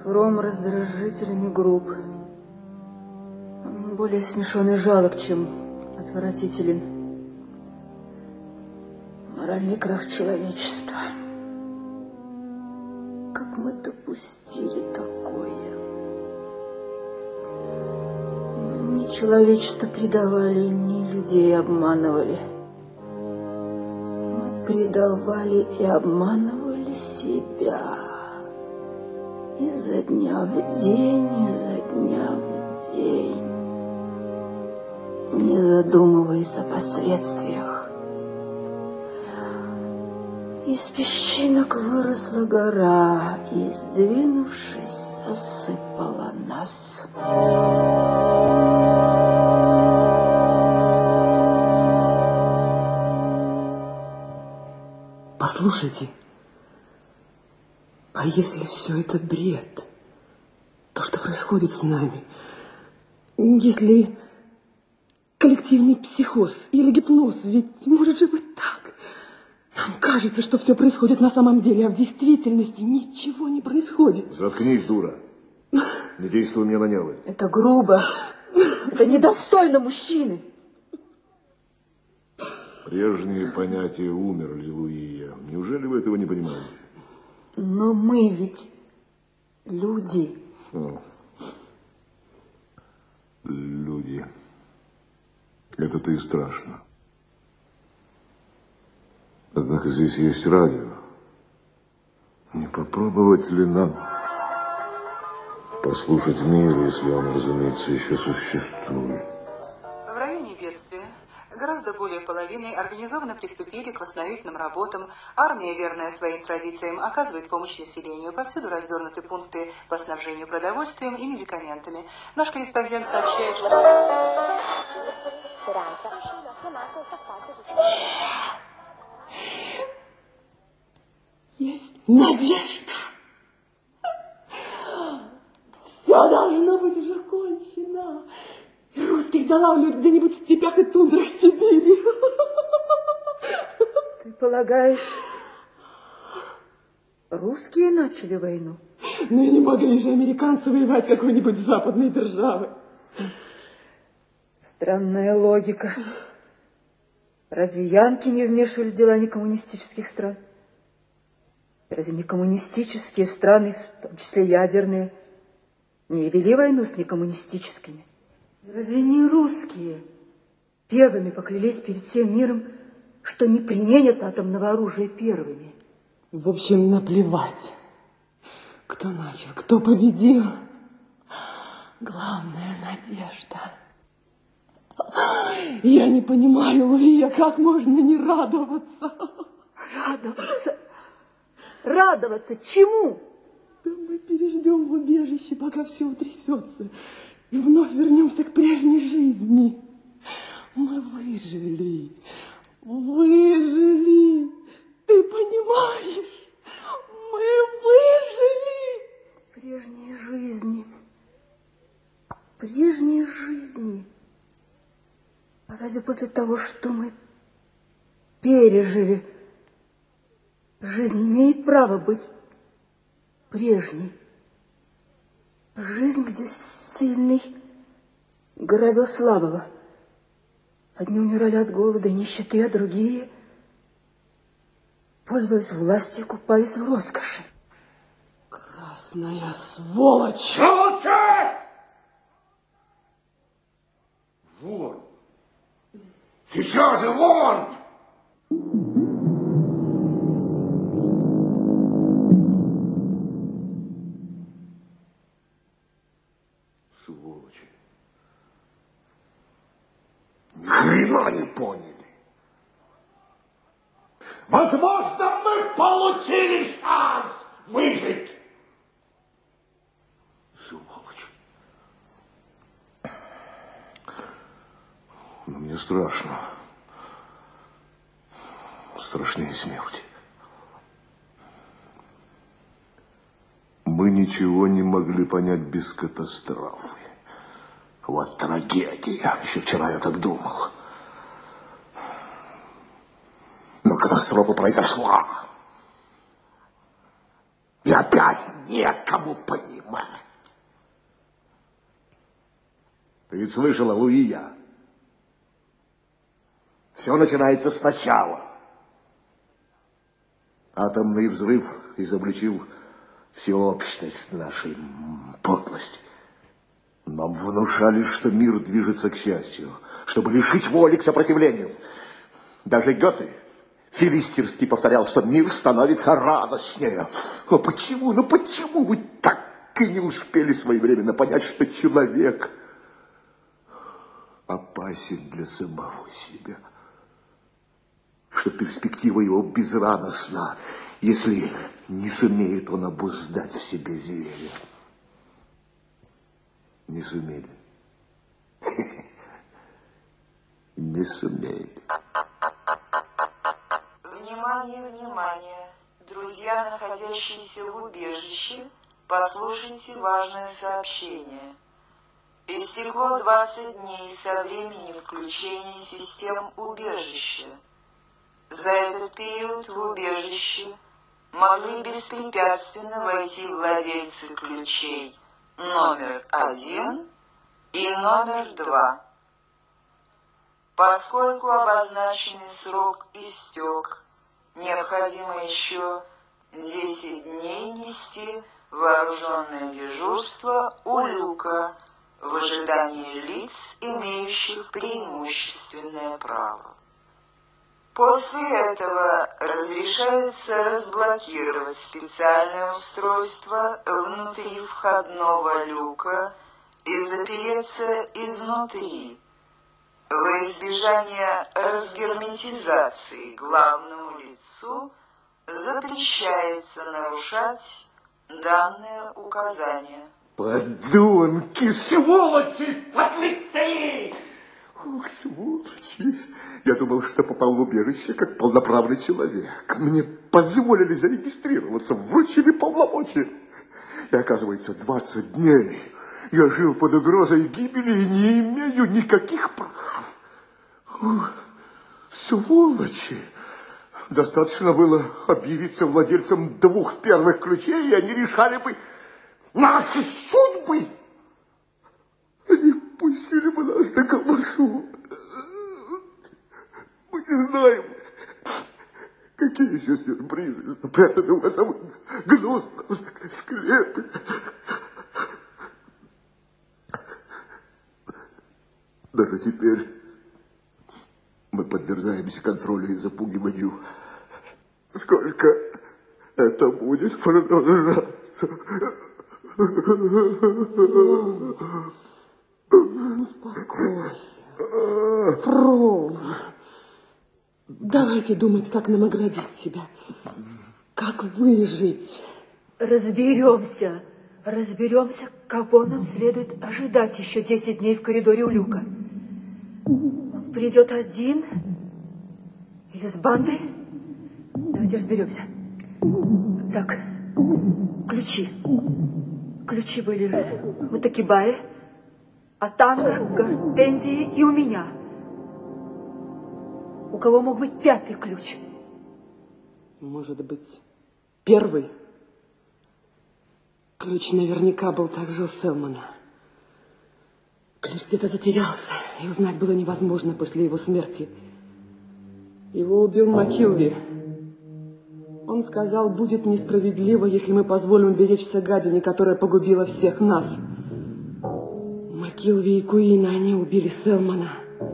Хром раздражительный груб. Он более смешон и жалок, чем отвратителен. Моральный крах человечества. Как мы допустили такое? Мы не человечество предавали, ни людей обманывали. Мы предавали и обманывали себя. Изо дня в день, изо дня в день, не задумываясь о последствиях. Из песчинок выросла гора, и, сдвинувшись, осыпала нас. Послушайте, а если все это бред, то что происходит с нами? Если коллективный психоз или гипноз, ведь может же быть так. Нам кажется, что все происходит на самом деле, а в действительности ничего не происходит. Заткнись, дура. Не действуй мне на нервы. Это грубо. Это недостойно мужчины. Прежние понятия умерли, Луия. Неужели вы этого не понимаете? Но мы ведь люди. Люди. Это-то и страшно. Однако здесь есть радио. Не попробовать ли нам послушать мир, если он, разумеется, еще существует? В районе бедствия гораздо более половины организованно приступили к восстановительным работам. Армия, верная своим традициям, оказывает помощь населению. Повсюду развернуты пункты по снабжению продовольствием и медикаментами. Наш корреспондент сообщает, что... Есть надежда. Все должно быть уже кончено. Русских долавливают где-нибудь в степях и тундрах Сибири. Ты полагаешь, русские начали войну? Ну и не могли же американцы воевать с какой-нибудь западной державой. Странная логика. Разве янки не вмешивались в дела некоммунистических стран? Разве не коммунистические страны, в том числе ядерные, не вели войну с некоммунистическими? Разве не русские первыми поклялись перед всем миром, что не применят атомного оружия первыми? В общем, наплевать, кто начал, кто победил. Главная надежда. Я не понимаю, Луия, как можно не радоваться? Радоваться? Радоваться чему? Да мы переждем в убежище, пока все утрясется, и вновь вернемся к прежней жизни. Мы выжили. Выжили. Ты понимаешь? Мы выжили. Прежней жизни. Прежней жизни. А разве после того, что мы пережили, жизнь имеет право быть прежней? Жизнь, где сильный грабил слабого. Одни умирали от голода и нищеты, а другие пользовались властью и купались в роскоши. Красная сволочь! Молчать! Вон! Сейчас же вон! Сволочи. Ни хрена не поняли. Возможно, мы получили шанс выжить. Сволочи. Но мне страшно. Страшнее смерти. Мы ничего не могли понять без катастрофы. Вот трагедия. Еще вчера я так думал. Но катастрофа произошла. И опять некому понимать. Ты ведь слышала, Луия? Все начинается сначала. Атомный взрыв изобличил всеобщность нашей подлости. Нам внушали, что мир движется к счастью, чтобы лишить воли к сопротивлению. Даже Гёте филистерски повторял, что мир становится радостнее. Но почему, почему вы так и не успели своевременно понять, что человек опасен для самого себя? Что перспектива его безрадостна, если не сумеет он обуздать в себе зверя. Не сумели. Не сумели. Внимание, внимание! Друзья, находящиеся в убежище, послушайте важное сообщение. Истекло 20 дней со времени включения систем убежища. За этот период в убежище могли беспрепятственно войти владельцы ключей номер 1 и номер 2. Поскольку обозначенный срок истек, необходимо еще 10 дней нести вооруженное дежурство у люка в ожидании лиц, имеющих преимущественное право. После этого разрешается разблокировать специальное устройство внутри входного люка и запереться изнутри. Во избежание разгерметизации главному лицу запрещается нарушать данное указание. Подонки, сволочи, подлецы! Ох, сволочи! Я думал, что попал в убежище как полноправный человек. Мне позволили зарегистрироваться, вручили полномочия. И оказывается, 20 дней я жил под угрозой гибели и не имею никаких прав. Ох, сволочи! Достаточно было объявиться владельцем 2 первых ключей, и они решали бы наши судьбы. Они пустили бы нас на колбасу. Мы не знаем, какие еще сюрпризы спрятаны в этом гнусном склепе. Даже теперь мы подвергаемся контролю и запугиванию. Сколько это будет продолжаться? Успокойся. Фрол. Давайте думать, как нам оградить себя. Как выжить. Разберемся. Разберемся, кого нам следует ожидать еще 10 дней в коридоре у люка. Он придет один или с бандой? Давайте разберемся. Так, ключи. Ключи были у Такибаи, а там Гортензии и у меня. У кого мог быть 5-й ключ? Может быть, 1-й? Ключ наверняка был также у Селмана. Ключ где-то затерялся, и узнать было невозможно после его смерти. Его убил Макилви. Он сказал, будет несправедливо, если мы позволим беречься гадине, которая погубила всех нас. Макилви и Куина, они убили Селмана.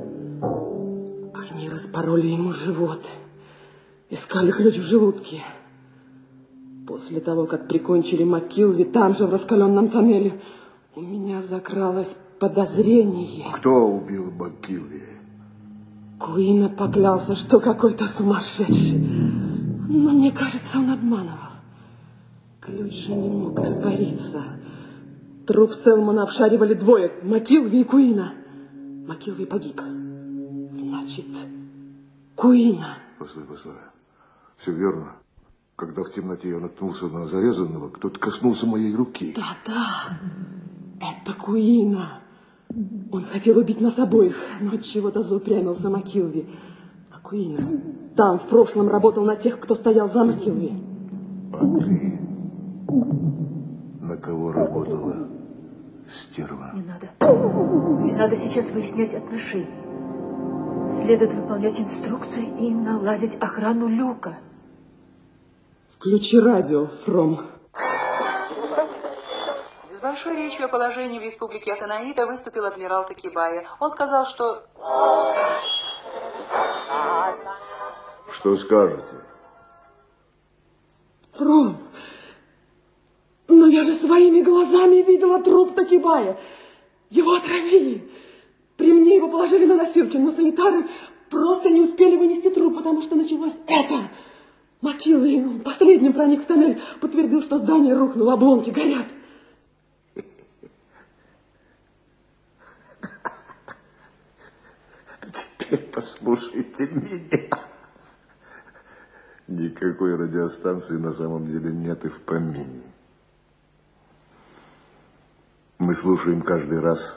Они распороли ему живот. Искали ключ в желудке. После того, как прикончили Макилви, там же, в раскаленном тоннеле, у меня закралось подозрение. Кто убил Макилви? Куина поклялся, что какой-то сумасшедший. Но мне кажется, он обманывал. Ключ же не мог испариться. Труп Селмана обшаривали 2, Макилви и Куина. Макилви погиб. Значит, Куина. Постой. Все верно. Когда в темноте я наткнулся на зарезанного, кто-то коснулся моей руки. Да. Это Куина. Он хотел убить нас обоих, но от чего-то заупрямился Макилви. А Куина там в прошлом работал на тех, кто стоял за Макилви. А ты? На кого работала стерва? Не надо. Не надо сейчас выяснять отношения. Следует выполнять инструкции и наладить охрану люка. Включи радио, Фром. С большой речью о положении в республике Атанаита выступил адмирал Такибая. Он сказал, что... Что скажете? Фром, но я же своими глазами видела труп Такибая. Его отравили. При мне его положили на носилки, но санитары просто не успели вынести труп, потому что началось это. Макилвейн, последним проник в тоннель, подтвердил, что здание рухнуло, обломки горят. Теперь послушайте меня. Никакой радиостанции на самом деле нет и в помине. Мы слушаем каждый раз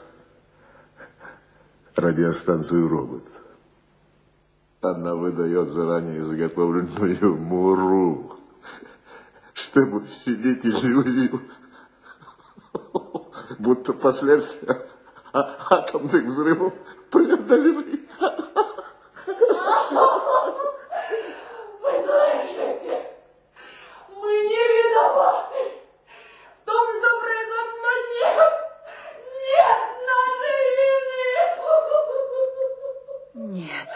радиостанцию «Робот». Она выдает заранее изготовленную муру, чтобы вселить иллюзию, будто последствия атомных взрывов преодолены. Вы слышите? Мы не виноваты в том, что произошло. Нет нашей вины. Нет.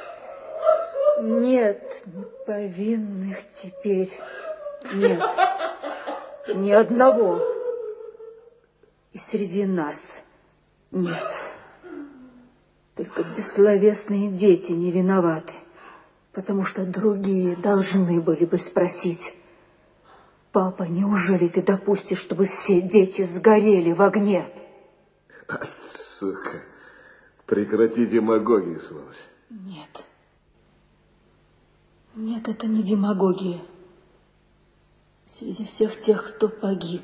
Нет неповинных теперь. Нет. Ни одного. И среди нас нет. Только бессловесные дети не виноваты, потому что другие должны были бы спросить: папа, неужели ты допустишь, чтобы все дети сгорели в огне? Сука, прекрати демагогию, сволочь. Нет. Нет, это не демагогия. Среди всех тех, кто погиб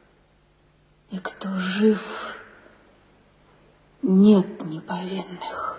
и кто жив, нет неповинных.